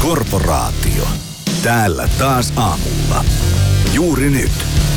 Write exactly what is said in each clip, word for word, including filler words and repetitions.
Korporaatio. Täällä taas aamulla. Juuri nyt.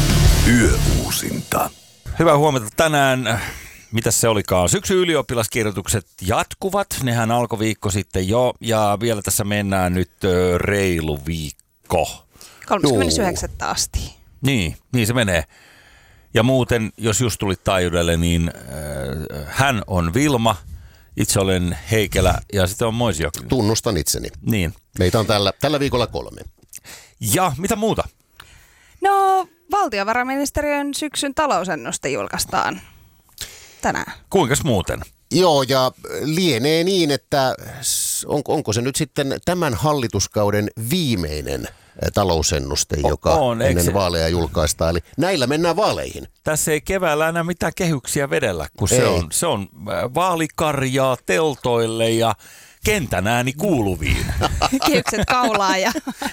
Yöuusinta. Hyvää huomenta tänään. Mitäs se olikaan? Syksy ylioppilaskirjoitukset jatkuvat. Nehän alkoi viikko sitten jo. Ja vielä tässä mennään nyt ö, reilu viikko. kolmaskymmenesyhdeksäs asti. Niin, niin se menee. Ja muuten, jos just tulit taajuudelle, niin äh, hän on Vilma, itse olen Heikelä ja sitten on Moisi Jokinen. Tunnustan itseni. Niin. Meitä on tällä, tällä viikolla kolme. Ja mitä muuta? No, valtiovarainministeriön syksyn talousennuste julkaistaan tänään. Kuinkas muuten? Joo, ja lienee niin, että on, onko se nyt sitten tämän hallituskauden viimeinen talousennuste, O- joka on, ennen se... vaaleja julkaistaan. Eli näillä mennään vaaleihin. Tässä ei keväällä enää mitään kehyksiä vedellä, kun se on, se on vaalikarjaa teltoille ja kentän ääni kuuluviin. Kehykset kaulaa ja...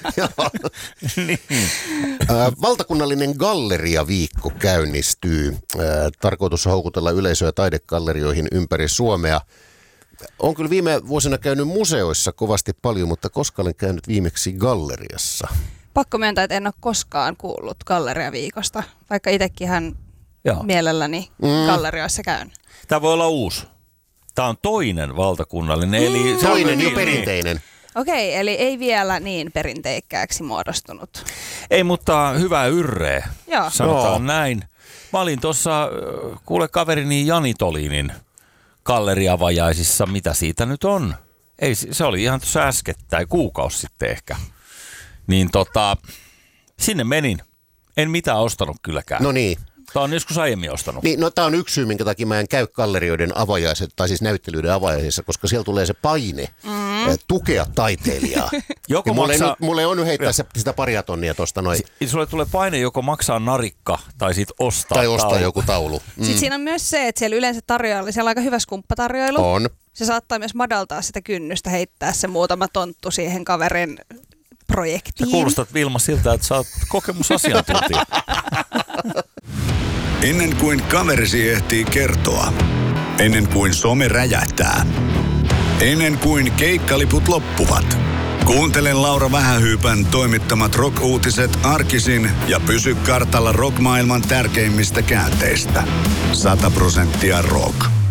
niin. Valtakunnallinen galleriaviikko käynnistyy. Tarkoitus houkutella yleisöä taidegallerioihin ympäri Suomea. On kyllä viime vuosina käynyt museoissa kovasti paljon, mutta koska olen käynyt viimeksi galleriassa? Pakko myöntää, että en ole koskaan kuullut galleriaviikosta, vaikka itsekin hän Joo. mielelläni mm. gallerioissa käyn. Tämä voi olla uusi. Tämä on toinen valtakunnallinen. Eli Mm. se on Toinen niin, jo perinteinen. Okei, eli ei vielä niin perinteikkääksi muodostunut. Ei, mutta hyvää yrreä, Joo. sanotaan Joo. näin. Mä olin tuossa, kuule kaverini Jani Tolinin galleriavajaisissa, mitä siitä nyt on. Ei, se oli ihan tuossa äskettäin, kuukausi sitten ehkä. Niin tota, sinne menin. En mitään ostanut kylläkään. No niin. Tämä on joskus aiemmin ostanut. Niin, no tämä on yksi syy, minkä takia mä en käy gallerioiden avajaiset, tai siis näyttelyiden avajaisissa, koska siellä tulee se paine mm. eh, tukea taiteilijaa. Joko mulle, maksaa... ei, mulle on heittää se, sitä paria tonnia tuosta noin. S- sulle tulee paine joko maksaa narikka tai sit ostaa Tai ostaa taulu. joku taulu. Mm. Sitten siinä on myös se, että siellä yleensä tarjoaa, siellä on aika hyvä skumppatarjoilu. On. Se saattaa myös madaltaa sitä kynnystä, heittää se muutama tonttu siihen kaverin projektiin. Sä kuulostat Vilma siltä, että sä oot kokemusasiantuntija. Ennen kuin kaverisi ehtii kertoa. Ennen kuin some räjähtää. Ennen kuin keikkaliput loppuvat. Kuuntele Laura Vähähyypän toimittamat rock-uutiset arkisin ja pysy kartalla rock-maailman tärkeimmistä käänteistä. Sata prosenttia rock.